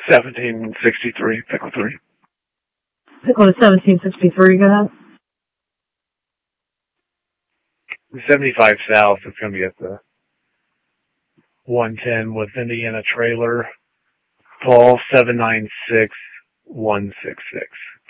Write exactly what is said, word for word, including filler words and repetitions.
seventeen sixty-three, pickle three. Pickle to seventeen sixty-three, go ahead. seventy-five South, it's going to be at the one ten with Indiana trailer. Call seven nine six, one six six.